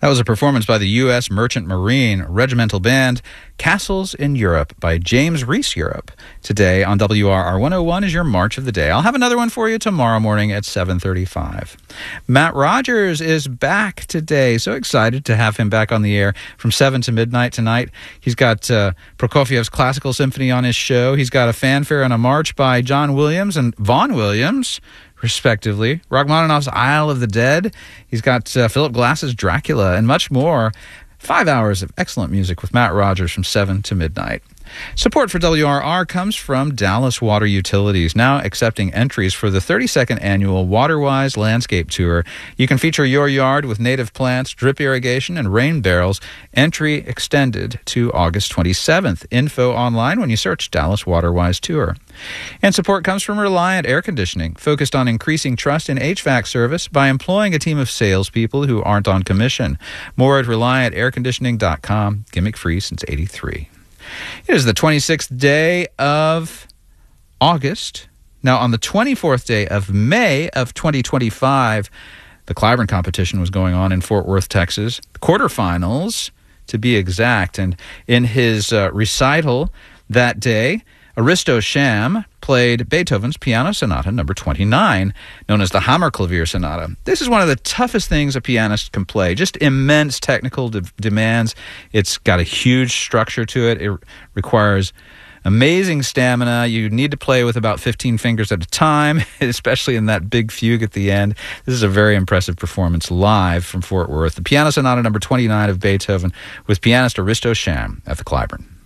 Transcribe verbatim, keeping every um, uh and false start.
That was a performance by the U S Merchant Marine Regimental Band, Castles in Europe by James Reese Europe. Today on W R R one oh one is your March of the Day. I'll have another one for you tomorrow morning at seven thirty-five. Matt Rogers is back today. So excited to have him back on the air from seven to midnight tonight. He's got uh, Prokofiev's Classical Symphony on his show. He's got a fanfare and a march by John Williams and Vaughn Williams, respectively. Rachmaninoff's Isle of the Dead. He's got uh, Philip Glass's Dracula and much more. Five hours of excellent music with Matt Rogers from seven to midnight. Support for W R R comes from Dallas Water Utilities, now accepting entries for the thirty-second annual Waterwise Landscape Tour. You can feature your yard with native plants, drip irrigation, and rain barrels. Entry extended to August twenty-seventh. Info online when you search Dallas Waterwise Tour. And support comes from Reliant Air Conditioning, focused on increasing trust in H V A C service by employing a team of salespeople who aren't on commission. More at reliant air conditioning dot com. Gimmick free since eighty-three. It is the twenty-sixth day of August. Now, on the twenty-fourth day of May of twenty twenty-five, the Clyburn competition was going on in Fort Worth, Texas. The quarterfinals, to be exact. And in his uh, recital that day, Aristo Sham played Beethoven's Piano Sonata number twenty-nine, known as the Hammerklavier Sonata. This is one of the toughest things a pianist can play. Just immense technical de- demands. It's got a huge structure to it. It requires amazing stamina. You need to play with about fifteen fingers at a time, especially in that big fugue at the end. This is a very impressive performance live from Fort Worth. The Piano Sonata number twenty-nine of Beethoven with pianist Aristo Sham at the Clyburn.